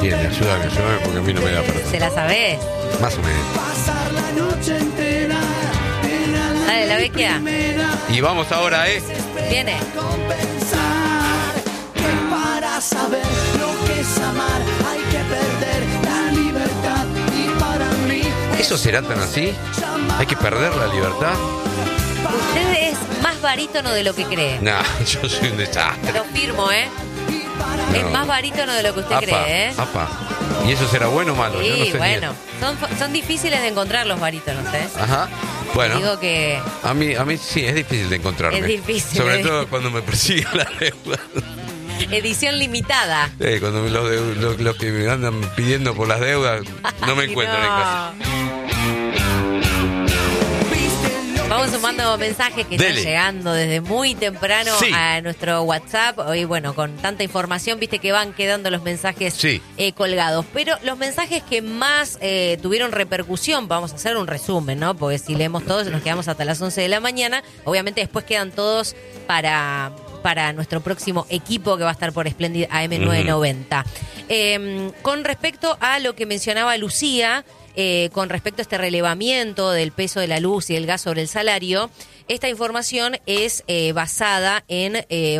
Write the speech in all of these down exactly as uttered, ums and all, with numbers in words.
Bien, ayúdame, ayúdame porque a mí no me da perdón. ¿Se la sabés? Más o menos. Dale, la vecchia. Y vamos ahora, ¿eh? Viene. Para saber lo que es amar hay que perder la libertad y para mí ¿Eso será tan así? ¿Hay que perder la libertad? Usted es más barítono de lo que cree. Nah, yo soy un desastre. Lo firmo, ¿eh? No. Es más barítono de lo que usted Apa, cree, ¿eh? apa. ¿Y eso será bueno o malo? Sí, Yo no sé bueno. ni... Son, son difíciles de encontrar los barítonos, ¿eh? Ajá. Bueno, Digo que a mí, a mí sí, es difícil de encontrarme. Es difícil, Sobre ¿eh? todo cuando me persigue la deuda. edición limitada. Sí, cuando los, de- los, los que me andan pidiendo por las deudas no me Ay, encuentran en no. casa. Vamos sumando mensajes que Dele. están llegando desde muy temprano Sí. a nuestro WhatsApp. Hoy, bueno, con tanta información, viste que van quedando los mensajes Sí. eh, colgados. Pero los mensajes que más eh, tuvieron repercusión, vamos a hacer un resumen, ¿no? Porque si leemos todos nos quedamos hasta las once de la mañana. Obviamente después quedan todos para... para nuestro próximo equipo que va a estar por Splendid A M novecientos noventa. Eh, con respecto a lo que mencionaba Lucía, eh, con respecto a este relevamiento del peso de la luz y el gas sobre el salario, esta información es eh, basada en eh,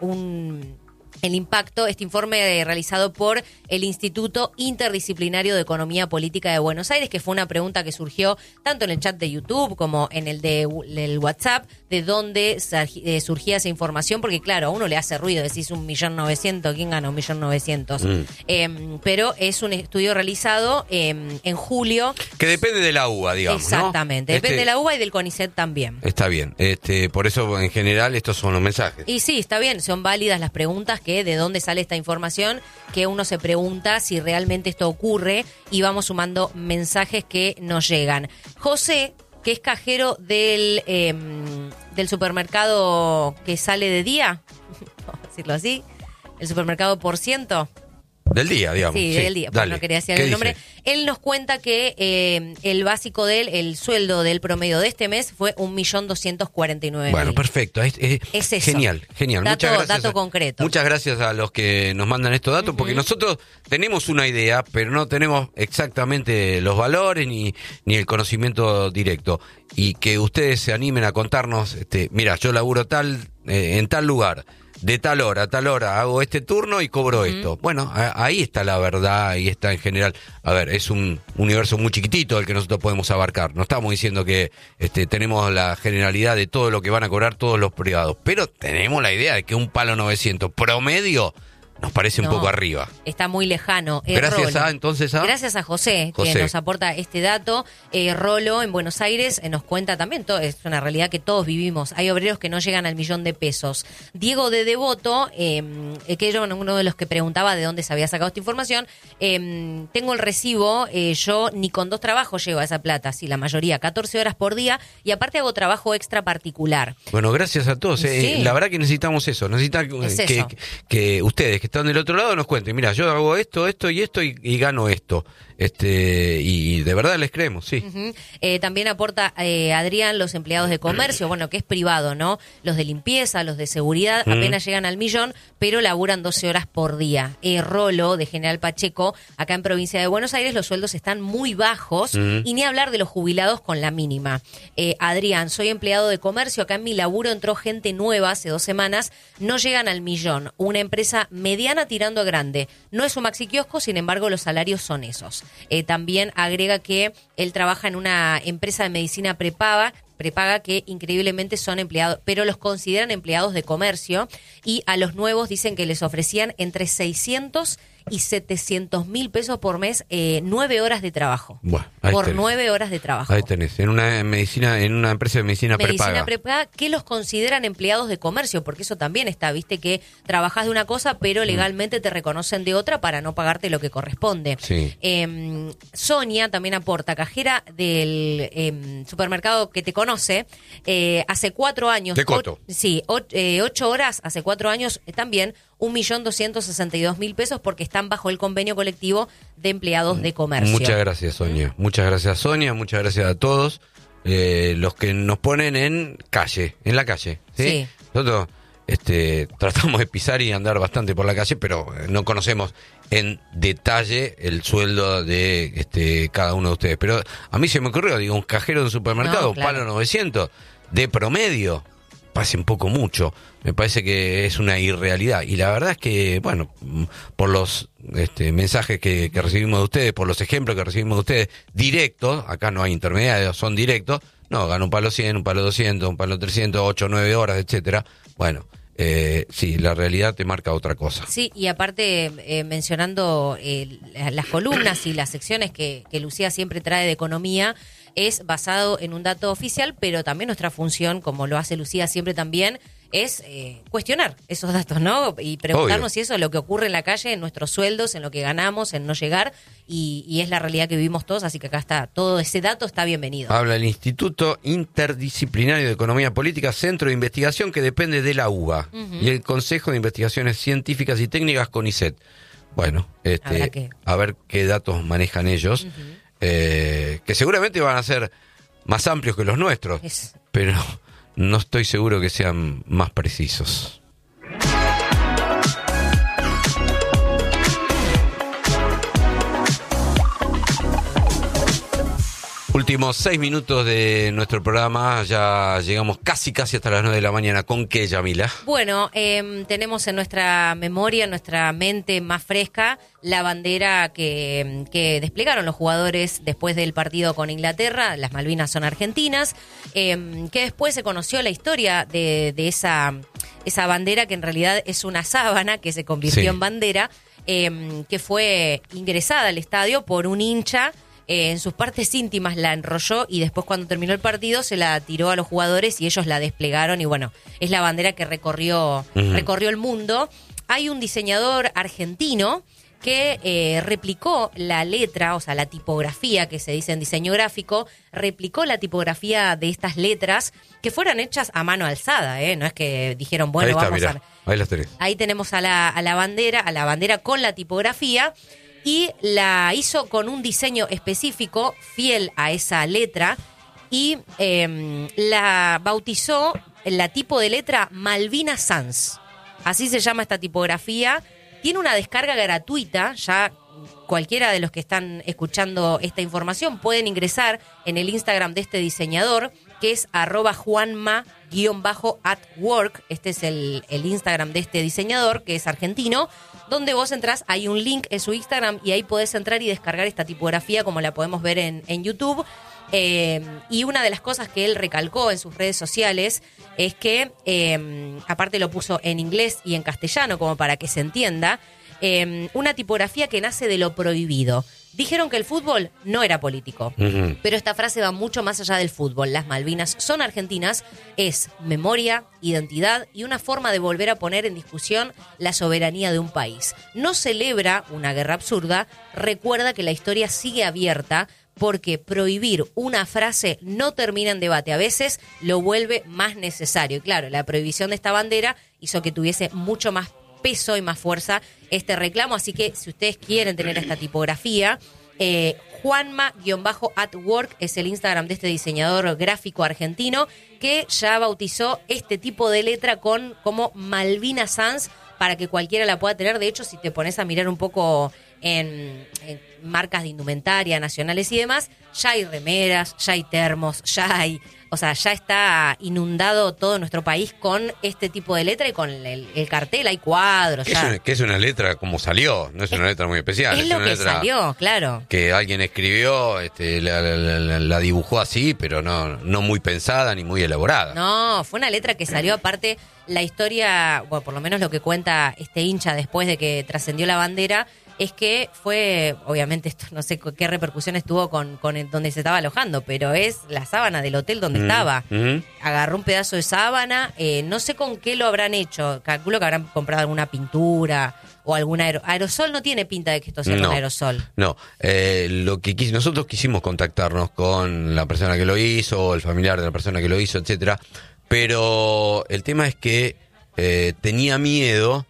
un... el impacto, este informe eh, realizado por el Instituto Interdisciplinario de Economía Política de Buenos Aires, que fue una pregunta que surgió tanto en el chat de YouTube como en el de el WhatsApp, de dónde eh, surgía esa información, porque claro, a uno le hace ruido, decís un millón novecientos, ¿quién gana un millón novecientos? Mm. Eh, pero es un estudio realizado eh, en julio. Que depende de la U B A, digamos, ¿no? Exactamente, depende Este- de la U B A y del CONICET también. Está bien. Este, por eso, en general, estos son los mensajes. Y sí, está bien, son válidas las preguntas, que de dónde sale esta información, que uno se pregunta si realmente esto ocurre, y vamos sumando mensajes que nos llegan. José, que es cajero del, eh, del supermercado que sale de día, vamos a decirlo así, el supermercado por ciento. Del día, digamos. Sí, del día, porque dale. no quería decir ¿Qué el nombre. dice? Él nos cuenta que eh, el básico de él, el sueldo del promedio de este mes fue un millón doscientos cuarenta y nueve mil. Bueno, perfecto. Es, es- Es eso. Genial, genial. Dato- muchas gracias. dato a- concreto. Muchas gracias a los que nos mandan estos datos, porque nosotros tenemos una idea, pero no tenemos exactamente los valores ni, ni el conocimiento directo. Y que ustedes se animen a contarnos, este, mira, yo laburo tal, eh, en tal lugar, de tal hora a tal hora, hago este turno y cobro esto. Bueno, a- ahí está la verdad, ahí está en general. A ver, es un universo muy chiquitito el que nosotros podemos abarcar. No estamos diciendo que este, tenemos la generalidad de todo lo que van a cobrar todos los privados, pero tenemos la idea de que un palo novecientos promedio nos parece un No, poco arriba. Está muy lejano. Eh, Gracias Rolo. a, entonces, a... Gracias a José, José. que nos aporta este dato. Eh, Rolo, en Buenos Aires, eh, nos cuenta también, todo, es una realidad que todos vivimos. Hay obreros que no llegan al millón de pesos. Diego de Devoto, eh, que era uno de los que preguntaba de dónde se había sacado esta información, eh, tengo el recibo, eh, yo ni con dos trabajos llego a esa plata, sí, la mayoría, catorce horas por día, y aparte hago trabajo extra particular. Bueno, gracias a todos. eh. Sí. La verdad que necesitamos eso. Necesitamos Es que, eso. que, que ustedes que están del otro lado nos cuenten. Mira, yo hago esto, esto y esto y, y gano esto. Este y, y de verdad les creemos, sí. Ujú. Eh, también aporta eh, Adrián, los empleados de comercio, bueno, que es privado, ¿no? Los de limpieza, los de seguridad, Mm. apenas llegan al millón, pero laburan doce horas por día. Eh, Rolo, de General Pacheco, acá en provincia de Buenos Aires, los sueldos están muy bajos, Mm. y ni hablar de los jubilados con la mínima. Eh, Adrián, soy empleado de comercio, acá en mi laburo entró gente nueva hace dos semanas, no llegan al millón. Una empresa mediana tirando a grande. No es un maxi kiosco, sin embargo, los salarios son esos. Eh, también agrega que él trabaja en una empresa de medicina prepaga, prepaga que increíblemente son empleados, pero los consideran empleados de comercio, y a los nuevos dicen que les ofrecían entre seiscientos y setecientos mil pesos por mes, eh, nueve horas de trabajo. Bueno, ahí por tenés. nueve horas de trabajo. Ahí tenés, en una medicina, en una empresa de medicina, Medicina prepaga. prepaga, que los consideran empleados de comercio, porque eso también está, viste que trabajas de una cosa, pero legalmente te reconocen de otra para no pagarte lo que corresponde. Sí. Eh, Sonia también aporta, cajera del eh, supermercado que te conoce, eh, hace cuatro años. De Coto. o- sí, o- eh, ocho horas, hace cuatro años eh, también, un millón doscientos sesenta y dos mil pesos, porque están bajo el convenio colectivo de empleados de comercio. Muchas gracias, Sonia. Muchas gracias, Sonia. Muchas gracias a todos eh, los que nos ponen en calle, en la calle. ¿sí? Sí. Nosotros este, tratamos de pisar y andar bastante por la calle, pero no conocemos en detalle el sueldo de este, cada uno de ustedes. Pero a mí se me ocurrió, digo, un cajero de un supermercado, No, claro. palo novecientos, de promedio, parece un poco mucho. Me parece que es una irrealidad. Y la verdad es que, bueno, por los este, mensajes que, que recibimos de ustedes, por los ejemplos que recibimos de ustedes, directos, acá no hay intermediarios, son directos, no, gana un palo cien, un palo doscientos, un palo trescientos, ocho, nueve horas, etcétera. Bueno, eh, sí, la realidad te marca otra cosa. Sí, y aparte, eh, mencionando eh, las columnas y las secciones que, que Lucía siempre trae de economía, es basado en un dato oficial, pero también nuestra función, como lo hace Lucía siempre también, es eh, cuestionar esos datos, ¿no? Y preguntarnos Obvio. si eso es lo que ocurre en la calle, en nuestros sueldos, en lo que ganamos, en no llegar, y, y es la realidad que vivimos todos, así que acá está, todo ese dato está bienvenido. Habla el Instituto Interdisciplinario de Economía Política, Centro de Investigación que depende de la U B A, Ujú. y el Consejo de Investigaciones Científicas y Técnicas, CONICET. Bueno, Habrá este, que- a ver qué datos manejan ellos, Ujú. eh, que seguramente van a ser más amplios que los nuestros, Es- pero no estoy seguro que sean más precisos. Últimos seis minutos de nuestro programa, ya llegamos casi casi hasta las nueve de la mañana. ¿Con qué, Yamila? Bueno, eh, tenemos en nuestra memoria, en nuestra mente más fresca, la bandera que, que desplegaron los jugadores después del partido con Inglaterra. Las Malvinas son argentinas, eh, que después se conoció la historia de, de esa, esa bandera, que en realidad es una sábana que se convirtió Sí. en bandera, eh, que fue ingresada al estadio por un hincha. Eh, en sus partes íntimas la enrolló y después cuando terminó el partido se la tiró a los jugadores y ellos la desplegaron y bueno, es la bandera que recorrió, Ujú. recorrió el mundo. Hay un diseñador argentino que eh, replicó la letra, o sea, la tipografía que se dice en diseño gráfico, replicó la tipografía de estas letras que fueran hechas a mano alzada, ¿eh? No es que dijeron, bueno, ahí está, vamos mirá, a... ahí las tenés. Ahí tenemos a la, a la bandera, a la bandera con la tipografía y la hizo con un diseño específico, fiel a esa letra, y eh, la bautizó la tipo de letra Malvina Sans. Así se llama esta tipografía. Tiene una descarga gratuita, ya cualquiera de los que están escuchando esta información pueden ingresar en el Instagram de este diseñador, que es arroba juanma-at-work. Este es el, el Instagram de este diseñador, que es argentino, donde vos entrás, hay un link en su Instagram y ahí podés entrar y descargar esta tipografía como la podemos ver en, en YouTube. Eh, y una de las cosas que él recalcó en sus redes sociales es que, eh, aparte lo puso en inglés y en castellano como para que se entienda, eh, una tipografía que nace de lo prohibido. Dijeron que el fútbol no era político, Ujú. pero esta frase va mucho más allá del fútbol. Las Malvinas son argentinas, es memoria, identidad y una forma de volver a poner en discusión la soberanía de un país. No celebra una guerra absurda, recuerda que la historia sigue abierta porque prohibir una frase no termina en debate. A veces lo vuelve más necesario. Y claro, la prohibición de esta bandera hizo que tuviese mucho más peso y más fuerza este reclamo, así que si ustedes quieren tener esta tipografía, eh, Juanma-at-work es el Instagram de este diseñador gráfico argentino que ya bautizó este tipo de letra con como Malvina Sans para que cualquiera la pueda tener. De hecho, si te pones a mirar un poco en, en marcas de indumentaria nacionales y demás, ya hay remeras, ya hay termos, ya hay... O sea, ya está inundado todo nuestro país con este tipo de letra y con el, el cartel, hay cuadros. Que es, Ya. una, que es una letra como salió, no es una letra muy especial. Es es lo una que letra salió, claro. que alguien escribió, este, la, la- la- la dibujó así, pero no, no muy pensada ni muy elaborada. No, fue una letra que salió aparte la historia, bueno, por lo menos lo que cuenta este hincha después de que trascendió la bandera, es que fue, obviamente esto no sé qué repercusiones tuvo con, con el- donde se estaba alojando, pero es la sábana del hotel donde Mm, estaba. mm. Agarró un pedazo de sábana, eh, no sé con qué lo habrán hecho, calculo que habrán comprado alguna pintura o algún aero- aerosol, no tiene pinta de que esto sea No. un aerosol. No, eh, lo que quis- nosotros quisimos contactarnos con la persona que lo hizo, o el familiar de la persona que lo hizo, etcétera, pero el tema es que eh, tenía miedo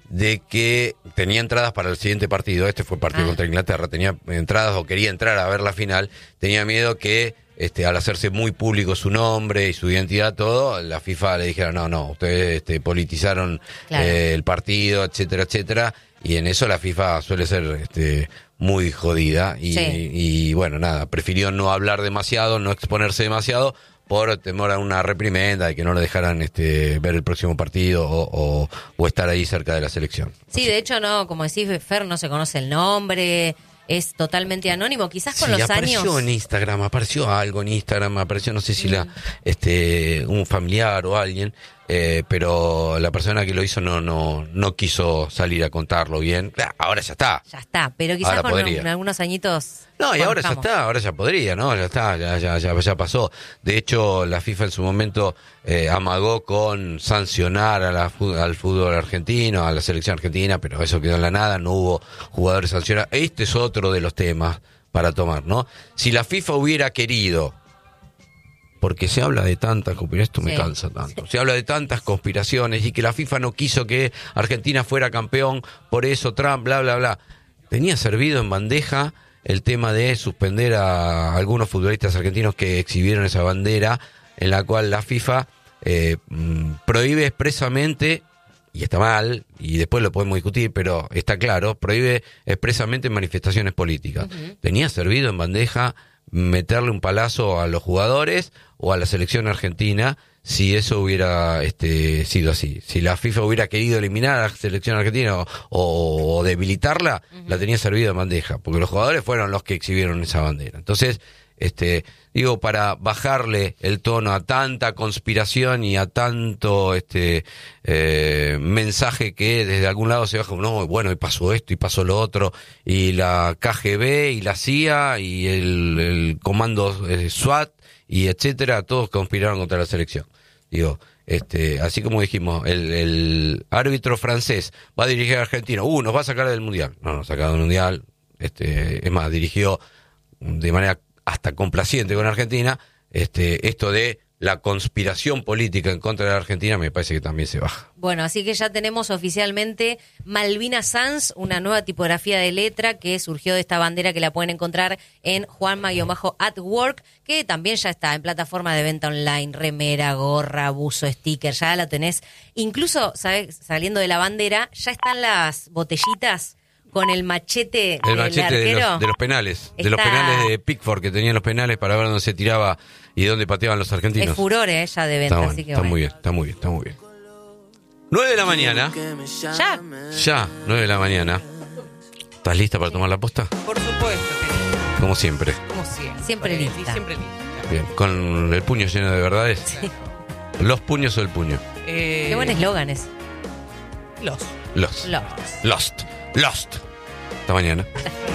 de que tenía entradas para el siguiente partido, este fue el partido Ah. contra Inglaterra, tenía entradas o quería entrar a ver la final, tenía miedo que este, al hacerse muy público su nombre y su identidad, todo, la FIFA le dijera, no, no, ustedes este, politizaron Claro. eh, el partido, etcétera, etcétera, y en eso la FIFA suele ser este, muy jodida, y, Sí. y bueno, nada, prefirió no hablar demasiado, no exponerse demasiado, por temor a una reprimenda, de que no lo dejaran este, ver el próximo partido o, o, o estar ahí cerca de la selección. Sí, de hecho, no, como decís, Fer, no se conoce el nombre, es totalmente anónimo. Quizás con Sí, los apareció años. en Instagram, apareció algo en Instagram, apareció, no sé si la, este, un familiar o alguien, eh, pero la persona que lo hizo no, no, no quiso salir a contarlo bien. Ah, ahora ya está. Ya está, pero quizás Ahora con podría. un- algunos añitos. No, y ahora ya conozcamos. está, ahora ya podría, ¿no? Ya está, ya, ya, ya, ya pasó. De hecho, la FIFA en su momento eh, amagó con sancionar a la, fu- al fútbol argentino, a la selección argentina, pero eso quedó en la nada, no hubo jugadores sancionados. Este es otro de los temas para tomar, ¿no? Si la FIFA hubiera querido, porque se habla de tantas conspiraciones, esto me Sí. cansa tanto, se habla de tantas conspiraciones y que la FIFA no quiso que Argentina fuera campeón, por eso Trump, bla, bla, bla. Tenía servido en bandeja el tema de suspender a algunos futbolistas argentinos que exhibieron esa bandera, en la cual la FIFA eh, mm, prohíbe expresamente, y está mal, y después lo podemos discutir, pero está claro, prohíbe expresamente manifestaciones políticas. Ujú. Tenía servido en bandeja meterle un palazo a los jugadores o a la selección argentina si eso hubiera este, sido así. Si la FIFA hubiera querido eliminar a la selección argentina o, o- o debilitarla, Ujú. la tenía servida en bandeja, porque los jugadores fueron los que exhibieron esa bandera. Entonces, este, digo, para bajarle el tono a tanta conspiración y a tanto este eh, mensaje que desde algún lado se baja, no, bueno, y pasó esto y pasó lo otro, y la K G B y la C I A y el, el comando eh, SWAT y etcétera, todos conspiraron contra la selección. Digo, este, así como dijimos, el, el árbitro francés va a dirigir a Argentina, uh, nos va a sacar del mundial. No, nos sacado del mundial, este, es más, dirigió de manera hasta complaciente con Argentina. Este, esto de la conspiración política en contra de la Argentina me parece que también se baja. Bueno, así que ya tenemos oficialmente Malvina Sans, una nueva tipografía de letra que surgió de esta bandera que la pueden encontrar en Juanma-at Work, que también ya está en plataforma de venta online, remera, gorra, buzo, sticker, ya la tenés. Incluso, ¿sabes? Saliendo de la bandera, ya están las botellitas con el machete El del machete de arquero. los, de los penales, de los Está- penales de Pickford, que tenían los penales para ver dónde se tiraba y dónde pateaban los argentinos. Es furor, eh, ya de venta, Está, bueno, así que está bueno. muy bien, está muy bien, está muy bien. nueve de la mañana, Ya, ya, nueve de la mañana. ¿Estás lista para tomar la posta? Por supuesto, querido. Como siempre. Como siempre. Siempre Sí, lista. siempre lista. Bien, con el puño lleno de verdades. Los puños o el puño. Eh, qué buen eslogan es. Los. Los. Los. Lost. Lost. Hasta mañana.